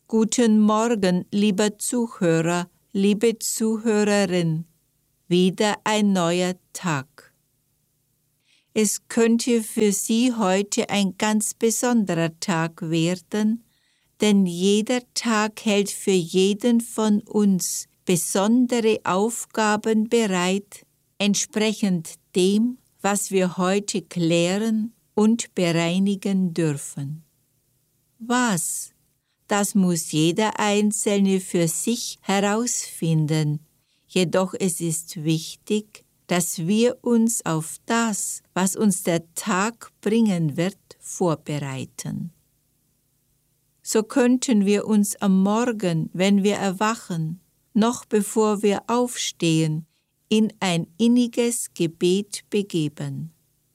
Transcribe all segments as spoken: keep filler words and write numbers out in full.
Guten Morgen, lieber Zuhörer, liebe Zuhörerin. Wieder ein neuer Tag. Es könnte für Sie heute ein ganz besonderer Tag werden, denn jeder Tag hält für jeden von uns besondere Aufgaben bereit, entsprechend dem, was wir heute klären und bereinigen dürfen. Was? Das muss jeder Einzelne für sich herausfinden. Jedoch es ist wichtig, dass wir uns auf das, was uns der Tag bringen wird, vorbereiten. So könnten wir uns am Morgen, wenn wir erwachen, noch bevor wir aufstehen, in ein inniges Gebet begeben.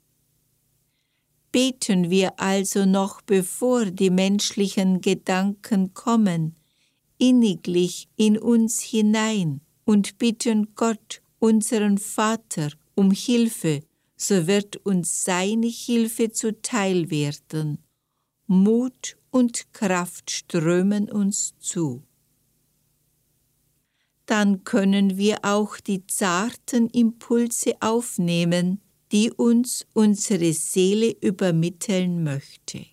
Beten wir also noch bevor die menschlichen Gedanken kommen, inniglich in uns hinein und bitten Gott, unseren Vater, um Hilfe, so wird uns seine Hilfe zuteil werden. Mut und Kraft strömen uns zu. Dann können wir auch die zarten Impulse aufnehmen, die uns unsere Seele übermitteln möchte.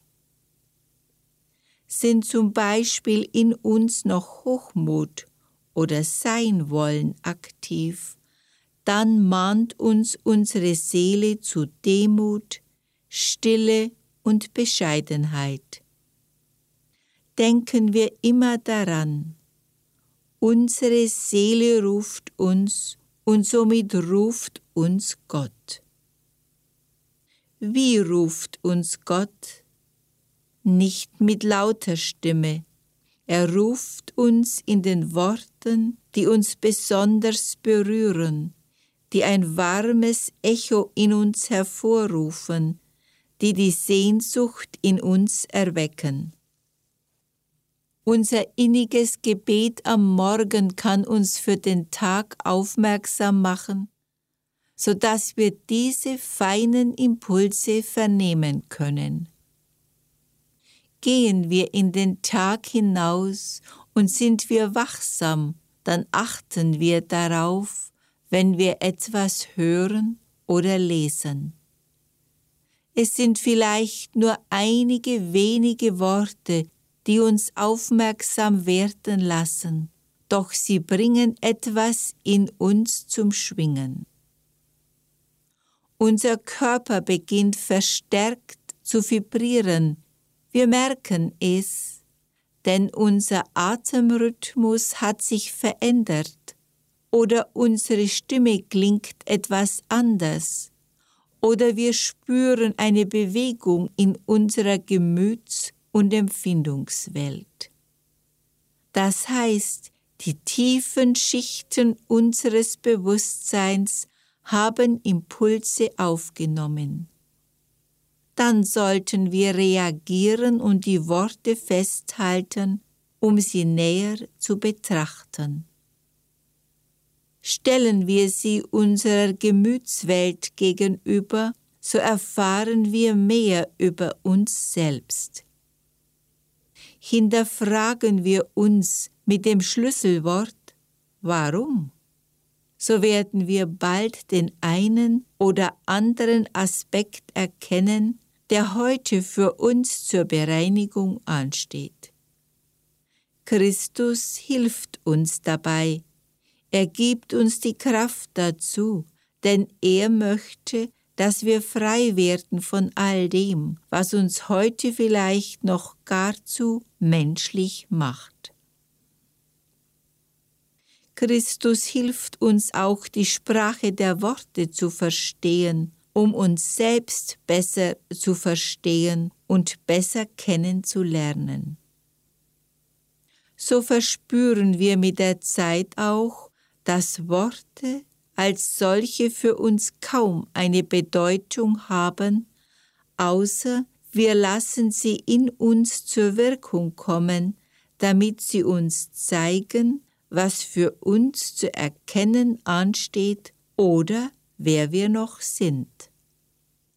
Sind zum Beispiel in uns noch Hochmut oder Seinwollen aktiv, dann mahnt uns unsere Seele zu Demut, Stille und Bescheidenheit. Denken wir immer daran, unsere Seele ruft uns und somit ruft uns Gott. Wie ruft uns Gott? Nicht mit lauter Stimme. Er ruft uns in den Worten, die uns besonders berühren, die ein warmes Echo in uns hervorrufen, die die Sehnsucht in uns erwecken. Unser inniges Gebet am Morgen kann uns für den Tag aufmerksam machen, sodass wir diese feinen Impulse vernehmen können. Gehen wir in den Tag hinaus und sind wir wachsam, dann achten wir darauf, wenn wir etwas hören oder lesen. Es sind vielleicht nur einige wenige Worte, die uns aufmerksam werden lassen, doch sie bringen etwas in uns zum Schwingen. Unser Körper beginnt verstärkt zu vibrieren. Wir merken es, denn unser Atemrhythmus hat sich verändert oder unsere Stimme klingt etwas anders oder wir spüren eine Bewegung in unserer Gemüts- und Empfindungswelt. Das heißt, die tiefen Schichten unseres Bewusstseins haben Impulse aufgenommen. Dann sollten wir reagieren und die Worte festhalten, um sie näher zu betrachten. Stellen wir sie unserer Gemütswelt gegenüber, so erfahren wir mehr über uns selbst. Hinterfragen wir uns mit dem Schlüsselwort Warum? So werden wir bald den einen oder anderen Aspekt erkennen, der heute für uns zur Bereinigung ansteht. Christus hilft uns dabei. Er gibt uns die Kraft dazu, denn er möchte, dass wir frei werden von all dem, was uns heute vielleicht noch gar zu menschlich macht. Christus hilft uns auch, die Sprache der Worte zu verstehen, um uns selbst besser zu verstehen und besser kennenzulernen. So verspüren wir mit der Zeit auch, dass Worte als solche für uns kaum eine Bedeutung haben, außer wir lassen sie in uns zur Wirkung kommen, damit sie uns zeigen, was für uns zu erkennen ansteht oder wer wir noch sind.